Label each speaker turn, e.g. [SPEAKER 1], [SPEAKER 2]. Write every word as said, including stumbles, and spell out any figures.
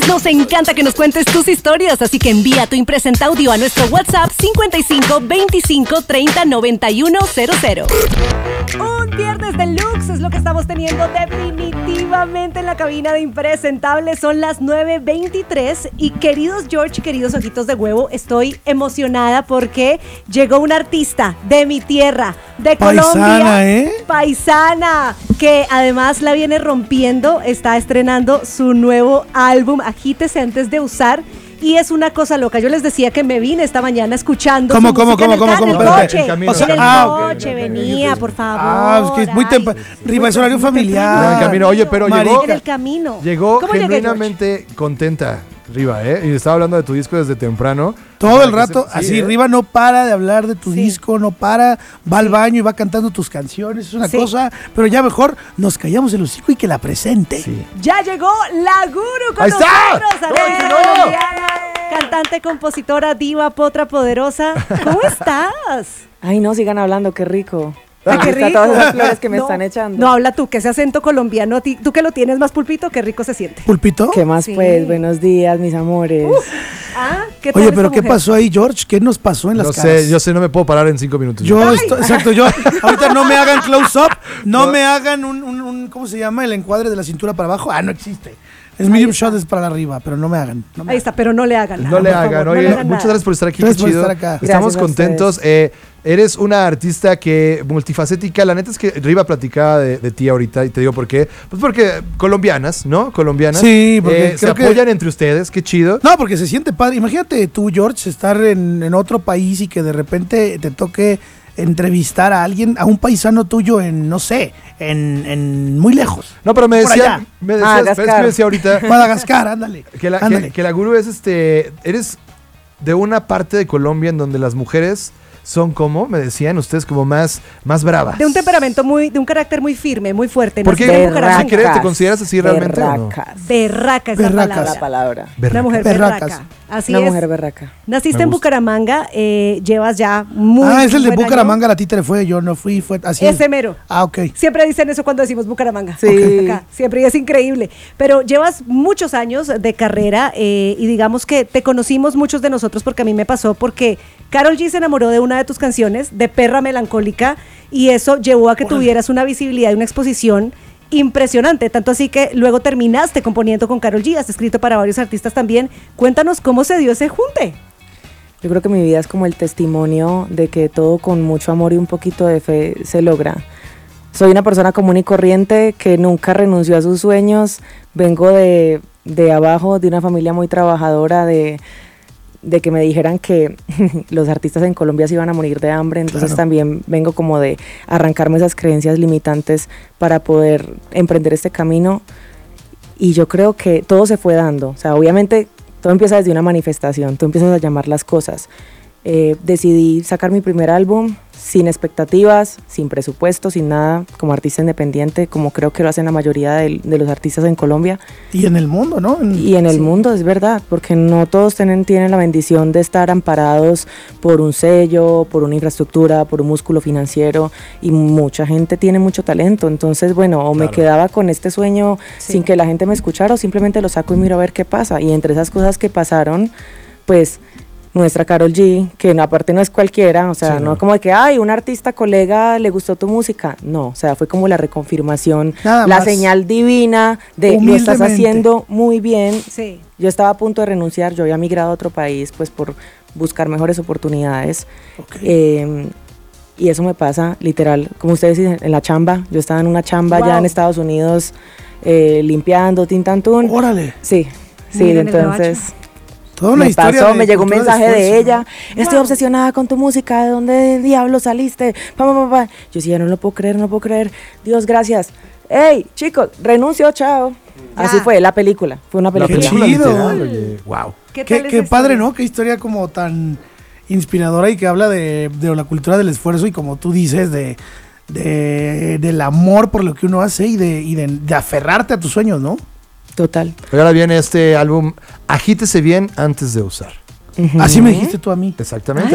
[SPEAKER 1] ustedes nos encanta que nos cuentes tus historias, así que envía tu impresenta audio a nuestro WhatsApp cincuenta y cinco veinticinco treinta noventa y uno cero cero. Un viernes deluxe es lo que estamos teniendo definitivamente en la cabina de Impresentables. Son las nueve veintitrés y queridos George, queridos ojitos de huevo, estoy emocionada porque llegó un artista de mi tierra, de
[SPEAKER 2] Paisana,
[SPEAKER 1] Colombia.
[SPEAKER 2] ¿eh?
[SPEAKER 1] Paisana, que además la viene rompiendo, está estrenando su nuevo álbum, Agítese antes de usar. Y es una cosa loca. Yo les decía que me vine esta mañana escuchando.
[SPEAKER 2] ¿Cómo,
[SPEAKER 1] su
[SPEAKER 2] cómo,
[SPEAKER 1] música
[SPEAKER 2] cómo,
[SPEAKER 1] en el
[SPEAKER 2] cómo,
[SPEAKER 1] ca-
[SPEAKER 2] cómo?
[SPEAKER 1] en el
[SPEAKER 2] Espérate,
[SPEAKER 1] coche.
[SPEAKER 2] en camino,
[SPEAKER 1] O sea, en el
[SPEAKER 2] ah,
[SPEAKER 1] coche
[SPEAKER 2] ok.
[SPEAKER 1] venía, por favor.
[SPEAKER 2] Ah, es que es muy temprano. Riva, es horario familiar.
[SPEAKER 3] No, en camino. Oye, pero
[SPEAKER 2] Marica.
[SPEAKER 3] llegó,
[SPEAKER 1] En el camino.
[SPEAKER 3] llegó
[SPEAKER 1] ¿Cómo llegué,
[SPEAKER 3] genuinamente contenta, Riva, ¿eh? Y estaba hablando de tu disco desde temprano.
[SPEAKER 2] Todo el
[SPEAKER 3] Para que
[SPEAKER 2] rato,
[SPEAKER 3] se- sí,
[SPEAKER 2] así,
[SPEAKER 3] ¿eh?
[SPEAKER 2] Riva no para de hablar de tu
[SPEAKER 1] Sí.
[SPEAKER 2] disco, no para, va al baño y va cantando tus canciones, es una
[SPEAKER 1] Sí.
[SPEAKER 2] cosa, pero ya mejor nos callamos el hocico y que la presente.
[SPEAKER 3] Sí.
[SPEAKER 1] Ya llegó la Guru con
[SPEAKER 3] ¡Ahí está!
[SPEAKER 1] nosotros.
[SPEAKER 3] ¡No,
[SPEAKER 1] artista
[SPEAKER 3] no!
[SPEAKER 1] colombiana, cantante, compositora, diva, potra poderosa. ¿Cómo estás?
[SPEAKER 4] Ay, no, sigan hablando, qué rico.
[SPEAKER 1] Ay,
[SPEAKER 4] Me
[SPEAKER 1] qué
[SPEAKER 4] gusta
[SPEAKER 1] rico.
[SPEAKER 4] todas esas flores que me
[SPEAKER 1] No,
[SPEAKER 4] están echando.
[SPEAKER 1] No, habla tú, que ese acento colombiano, a ti- tú que lo tienes más pulpito, qué rico se siente.
[SPEAKER 2] ¿Pulpito?
[SPEAKER 4] ¿Qué más
[SPEAKER 1] Sí.
[SPEAKER 4] pues? Buenos días, mis amores.
[SPEAKER 1] Ah, ¿qué tal
[SPEAKER 2] Oye,
[SPEAKER 1] esta
[SPEAKER 2] pero ¿qué
[SPEAKER 1] mujer?
[SPEAKER 2] pasó ahí, George? ¿Qué nos pasó en las
[SPEAKER 3] No
[SPEAKER 2] caras?
[SPEAKER 3] sé, yo sé, no me puedo parar en cinco minutos.
[SPEAKER 2] Yo estoy, exacto, yo, ahorita no me hagan close up, no, me hagan un, un, un, ¿cómo se llama? El encuadre de la cintura para abajo. Ah, no existe. Es medium shot, es para arriba, pero no me hagan. No me
[SPEAKER 1] Ahí está, pero no le hagan nada.
[SPEAKER 3] No le
[SPEAKER 1] por
[SPEAKER 3] hagan,
[SPEAKER 1] favor, no
[SPEAKER 3] oye,
[SPEAKER 1] le hagan
[SPEAKER 3] muchas
[SPEAKER 1] nada.
[SPEAKER 3] gracias por estar aquí,
[SPEAKER 2] Gracias
[SPEAKER 3] qué
[SPEAKER 2] por
[SPEAKER 3] chido.
[SPEAKER 2] estar acá.
[SPEAKER 3] Estamos
[SPEAKER 4] Gracias a
[SPEAKER 3] contentos. Eh, eres una artista que multifacética. La neta es que Riva platicaba de, de ti ahorita y te digo por qué. Pues porque colombianas, ¿no? Colombianas.
[SPEAKER 2] Sí, porque
[SPEAKER 3] Eh, se
[SPEAKER 2] creo que-
[SPEAKER 3] apoyan entre ustedes, qué chido.
[SPEAKER 2] No, porque se siente padre. Imagínate tú, George, estar en, en otro país y que de repente te toque entrevistar a alguien, a un paisano tuyo en, no sé, en, en muy lejos.
[SPEAKER 3] No, pero me
[SPEAKER 2] Por
[SPEAKER 3] decía,
[SPEAKER 2] allá.
[SPEAKER 3] me decías,
[SPEAKER 4] Madagascar.
[SPEAKER 3] es que me decía ahorita
[SPEAKER 2] Madagascar, ándale.
[SPEAKER 3] que la,
[SPEAKER 2] ándale.
[SPEAKER 3] que, que la Guru es este, eres de una parte de Colombia en donde las mujeres son como, me decían ustedes, como más, más bravas.
[SPEAKER 1] De un temperamento muy, de un carácter muy firme, muy fuerte.
[SPEAKER 3] ¿Por qué?
[SPEAKER 1] Naciste en
[SPEAKER 3] ¿Por qué
[SPEAKER 1] Bucaramanga.
[SPEAKER 3] crees? ¿Te consideras así realmente o no?
[SPEAKER 4] Berracas.
[SPEAKER 1] Berraca es la
[SPEAKER 2] Berracas.
[SPEAKER 1] palabra.
[SPEAKER 4] La palabra.
[SPEAKER 1] Una mujer
[SPEAKER 2] Berracas.
[SPEAKER 1] berraca. Así
[SPEAKER 4] Una
[SPEAKER 1] es.
[SPEAKER 4] mujer berraca.
[SPEAKER 1] Naciste
[SPEAKER 3] Me
[SPEAKER 1] en
[SPEAKER 3] gusta.
[SPEAKER 1] Bucaramanga, eh, llevas ya muy
[SPEAKER 2] Ah, es el de
[SPEAKER 1] buen año.
[SPEAKER 2] Bucaramanga, la títere fue, yo no fui, fue así.
[SPEAKER 1] Ese mero.
[SPEAKER 2] Ah, ok.
[SPEAKER 1] Siempre dicen eso cuando decimos Bucaramanga.
[SPEAKER 4] Sí.
[SPEAKER 1] Ok. Acá, siempre y es increíble. Pero llevas muchos años de carrera eh, y digamos que te conocimos muchos de nosotros porque a mí me pasó porque Karol G se enamoró de una de tus canciones, de Perra Melancólica, y eso llevó a que tuvieras una visibilidad y una exposición impresionante, tanto así que luego terminaste componiendo con Karol G, has escrito para varios artistas también. Cuéntanos cómo se dio ese junte.
[SPEAKER 4] Yo creo que mi vida es como el testimonio de que todo con mucho amor y un poquito de fe se logra. Soy una persona común y corriente que nunca renunció a sus sueños. Vengo de, de abajo, de una familia muy trabajadora, de, de que me dijeran que los artistas en Colombia se iban a morir de hambre. Entonces
[SPEAKER 2] Claro.
[SPEAKER 4] también vengo como de arrancarme esas creencias limitantes para poder emprender este camino. Y yo creo que todo se fue dando. O sea, obviamente todo empieza desde una manifestación, tú empiezas a llamar las cosas. Eh, decidí sacar mi primer álbum sin expectativas, sin presupuesto, sin nada, como artista independiente, como creo que lo hacen la mayoría de, de los artistas en Colombia.
[SPEAKER 2] Y en el mundo, ¿no? En-
[SPEAKER 4] Y en el mundo, es verdad, porque no todos tienen, tienen la bendición de estar amparados por un sello, por una infraestructura, por un músculo financiero, y mucha gente tiene mucho talento. Entonces, bueno, o me
[SPEAKER 3] Claro.
[SPEAKER 4] quedaba con este sueño
[SPEAKER 1] Sí.
[SPEAKER 4] sin que la gente me escuchara, o simplemente lo saco y miro a ver qué pasa. Y entre esas cosas que pasaron, pues nuestra Karol G, que no, aparte no es cualquiera, o sea,
[SPEAKER 3] Sí,
[SPEAKER 4] no
[SPEAKER 3] no.
[SPEAKER 4] como de que, ay, un artista colega le gustó tu música. No, o sea, fue como la reconfirmación,
[SPEAKER 2] Nada
[SPEAKER 4] la
[SPEAKER 2] más.
[SPEAKER 4] señal divina de lo estás
[SPEAKER 2] Humildemente.
[SPEAKER 4] haciendo muy bien.
[SPEAKER 1] Sí.
[SPEAKER 4] Yo estaba a punto de renunciar, yo había migrado a otro país pues por buscar mejores oportunidades.
[SPEAKER 2] Ok.
[SPEAKER 4] Eh, y eso me pasa literal, como ustedes dicen, en la chamba. Yo estaba en una chamba
[SPEAKER 1] Wow.
[SPEAKER 4] ya en Estados Unidos eh, limpiando, tintantún.
[SPEAKER 2] Órale.
[SPEAKER 4] Sí, sí,
[SPEAKER 1] Miren el
[SPEAKER 4] entonces
[SPEAKER 2] Toda una
[SPEAKER 4] me
[SPEAKER 2] historia
[SPEAKER 4] pasó,
[SPEAKER 2] de
[SPEAKER 4] me llegó un
[SPEAKER 2] cultura
[SPEAKER 4] mensaje de,
[SPEAKER 2] esfuerzo,
[SPEAKER 4] ella,
[SPEAKER 2] ¿no?
[SPEAKER 4] estoy obsesionada con tu música, ¿de dónde diablo saliste? Pa, pa, pa, pa. Yo decía, no lo puedo creer, no lo puedo creer, Dios, gracias. Hey, chicos, renuncio, chao.
[SPEAKER 1] Ya.
[SPEAKER 4] Así fue la película, fue una
[SPEAKER 3] La
[SPEAKER 4] película.
[SPEAKER 3] película
[SPEAKER 2] chido.
[SPEAKER 3] literal, oye, wow.
[SPEAKER 1] ¿Qué,
[SPEAKER 2] Qué,
[SPEAKER 1] tal
[SPEAKER 2] qué
[SPEAKER 1] esa
[SPEAKER 2] padre,
[SPEAKER 1] historia?
[SPEAKER 2] ¿no? Qué historia como tan inspiradora y que habla de, de la cultura del esfuerzo y como tú dices, de, de del amor por lo que uno hace y de, y de, de aferrarte a tus sueños, ¿no?
[SPEAKER 4] Total.
[SPEAKER 3] Y ahora viene este álbum, Agítese bien antes de usar.
[SPEAKER 4] Ujú.
[SPEAKER 2] Así me dijiste tú a mí.
[SPEAKER 3] Exactamente.